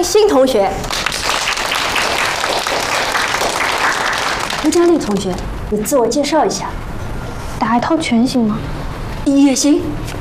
新同学。吴佳丽同学，你自我介绍一下。 打一套拳行吗？ 也行。